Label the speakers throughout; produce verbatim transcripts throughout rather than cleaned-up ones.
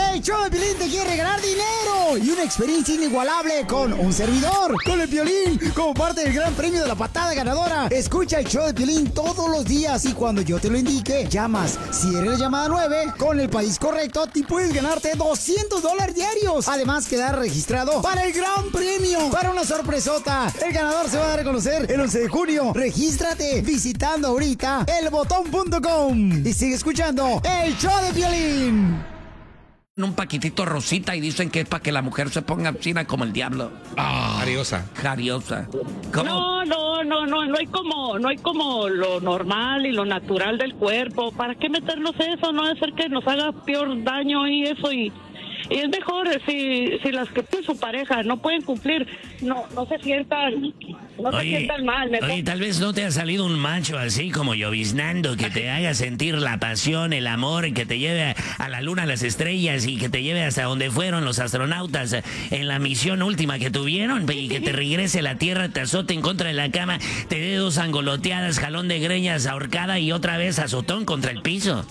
Speaker 1: El show de Piolín te quiere regalar dinero y una experiencia inigualable con un servidor, con el Piolín, como parte del gran premio de la patada ganadora. Escucha el show de Piolín todos los días y cuando yo te lo indique, llamas. Si eres la llamada nueve, con el país correcto, te puedes ganarte doscientos dólares diarios. Además, quedar registrado para el gran premio, para una sorpresota. El ganador se va a dar a conocer el once de junio. Regístrate visitando ahorita el botón punto com y sigue escuchando el show de Piolín.
Speaker 2: Un paquetito rosita y dicen que es para que la mujer se ponga china como el diablo.
Speaker 3: Ah, jariosa.
Speaker 2: Jariosa. ¿Cómo?
Speaker 4: No, no, no, no, no hay como, no hay como lo normal y lo natural del cuerpo. ¿Para qué meternos eso? No debe ser que nos haga peor daño y eso y... Y es mejor si, si las que tienen su pareja no pueden cumplir, no no se sientan, no
Speaker 5: oye,
Speaker 4: se sientan mal. Mejor.
Speaker 5: Oye, tal vez no te ha salido un macho así como lloviznando que te haga sentir la pasión, el amor, que te lleve a la luna, a las estrellas y que te lleve hasta donde fueron los astronautas en la misión última que tuvieron y que te regrese a la Tierra, te azote en contra de la cama, te dé dos angoloteadas, jalón de greñas, ahorcada y otra vez azotón contra el piso.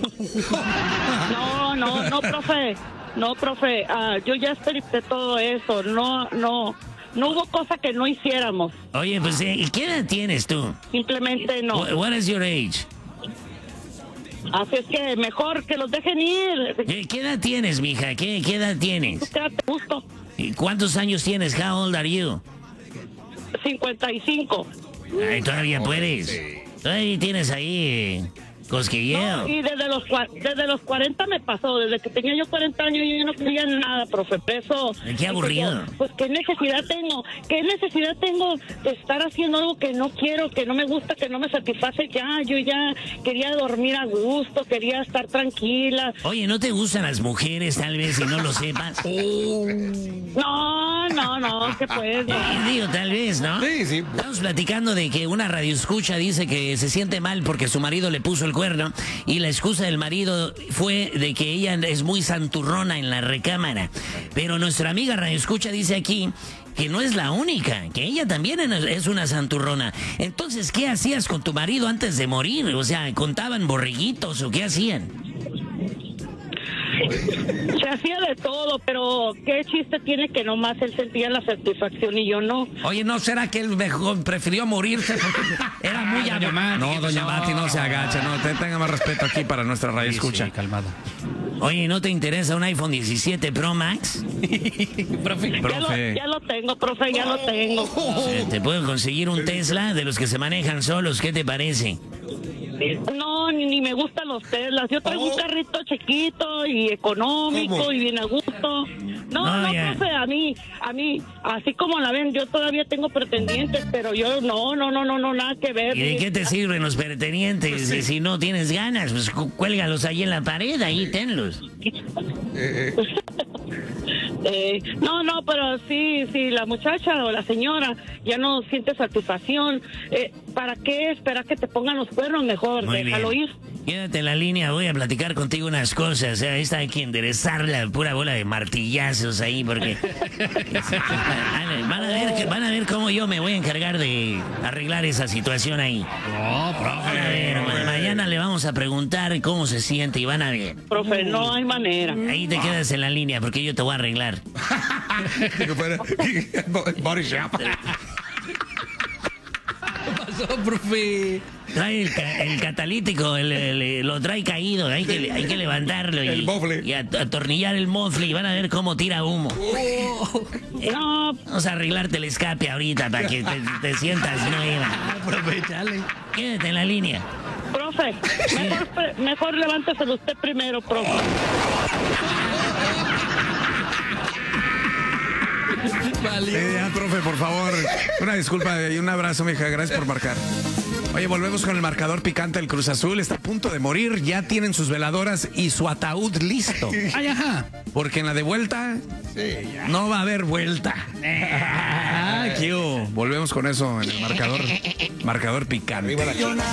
Speaker 4: No, no, no, profe. No, profe, uh, yo ya experimenté todo eso, no, no, no hubo cosa que no hiciéramos.
Speaker 5: Oye, pues, ¿y qué edad tienes tú?
Speaker 4: Simplemente no.
Speaker 5: What, what is your age?
Speaker 4: Así es que mejor que los dejen ir.
Speaker 5: ¿Qué, qué edad tienes, mija? ¿Qué, qué edad tienes?
Speaker 4: Quédate justo.
Speaker 5: ¿Y cuántos años tienes? How old are you?
Speaker 4: cincuenta y cinco.
Speaker 5: Ay, todavía puedes. Todavía tienes ahí... Cosquilleo.
Speaker 4: No, y desde los desde los cuarenta me pasó, desde que tenía yo cuarenta años yo no quería nada, profe, eso.
Speaker 5: Qué aburrido.
Speaker 4: Yo, pues qué necesidad tengo, qué necesidad tengo de estar haciendo algo que no quiero, que no me gusta, que no me satisface ya, yo ya quería dormir a gusto, quería estar tranquila.
Speaker 5: Oye, ¿no te gustan las mujeres tal vez y no lo sepas?
Speaker 4: No, no, no, que pues. No.
Speaker 5: Eh, digo, tal vez, ¿no?
Speaker 3: Sí, sí.
Speaker 5: Estamos platicando de que una radioescucha dice que se siente mal porque su marido le puso el cuerno y la excusa del marido fue de que ella es muy santurrona en la recámara. Pero nuestra amiga radioescucha dice aquí que no es la única, que ella también es una santurrona. Entonces, ¿qué hacías con tu marido antes de morir? O sea, ¿contaban borreguitos o qué hacían?
Speaker 4: Se hacía de todo, pero qué chiste tiene que nomás él sentía la satisfacción y yo no.
Speaker 2: Oye, ¿no será que él mejor prefirió morirse porque era muy
Speaker 3: doña Mati,
Speaker 2: No, doña
Speaker 3: no.
Speaker 2: Mati, no se agacha, no, te, tenga más respeto aquí para nuestra radio
Speaker 3: Sí,
Speaker 2: escucha.
Speaker 3: sí, calmado.
Speaker 5: Oye, ¿no te interesa un iPhone diecisiete Pro Max?
Speaker 2: Profe.
Speaker 4: Ya lo,
Speaker 2: Profe.
Speaker 4: ya lo tengo, profe, ya lo tengo.
Speaker 5: Eh, Te puedo conseguir un Tesla de los que se manejan solos, ¿qué te parece?
Speaker 4: No, ni, ni me gustan los Teslas. Yo traigo un carrito chiquito y económico
Speaker 3: ¿Cómo?
Speaker 4: y bien a gusto. No,
Speaker 5: No,
Speaker 4: no,
Speaker 5: ya.
Speaker 4: profe, a mí, a mí, así como la ven, yo todavía tengo pretendientes, pero yo no, no, no, no, no, nada que ver.
Speaker 5: ¿Y de qué te sirven los pretendientes? Si- Si no tienes ganas, pues cu- cuélgalos ahí en la pared, ahí tenlos.
Speaker 4: Eh, no, no, pero sí, sí, la muchacha o la señora ya no siente satisfacción. Eh, ¿Para qué esperar que te pongan los cuernos? Mejor,
Speaker 5: Muy
Speaker 4: déjalo
Speaker 5: bien.
Speaker 4: ir.
Speaker 5: Quédate en la línea, voy a platicar contigo unas cosas. O sea, esta hay que enderezar la pura bola de martillazos ahí, porque... van, a ver, que- van a ver cómo yo me voy a encargar de arreglar esa situación ahí.
Speaker 3: No, profe.
Speaker 5: A ver, ma- mañana le vamos a preguntar cómo se siente y van a ver.
Speaker 4: Profe, no hay manera.
Speaker 5: Ahí te quedas en la línea porque yo te voy a arreglar.
Speaker 3: Digo, pero- Body shop.
Speaker 2: pasó, profe?
Speaker 5: Trae el, ca- el catalítico, el- el- lo trae caído, hay que, hay que levantarlo y,
Speaker 3: El mofle.
Speaker 5: y at- atornillar el mofle y van a ver cómo tira humo.
Speaker 4: No,
Speaker 5: Vamos a arreglarte el escape ahorita para que te, te sientas nueva.
Speaker 2: Profe, chale.
Speaker 5: Quédate en la línea.
Speaker 4: profe, mejor, pre- mejor levánteselo usted primero, profe.
Speaker 2: Eh, ya, profe, por favor. Una disculpa y un abrazo, mija. Gracias por marcar. Oye, volvemos con el marcador picante del Cruz Azul. Está a punto de morir. Ya tienen sus veladoras y su ataúd listo.
Speaker 3: Ay, ajá.
Speaker 2: Porque en la de vuelta no va a haber vuelta. Ah, ¿qué hubo? Volvemos con eso en el marcador, marcador picante.
Speaker 3: Arriba la chica.